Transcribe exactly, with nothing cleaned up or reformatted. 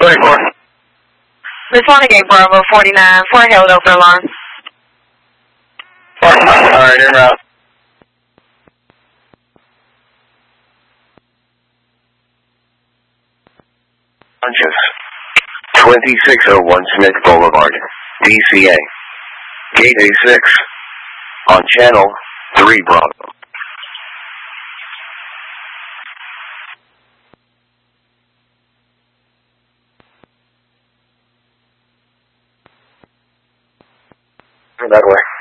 twenty-four. Responding eight Bravo forty-nine, Fort Hill, open alarm. Alright, en route. Launches. twenty-six oh one Smith Boulevard, D C A. Gate A six. On channel three Bravo. That way.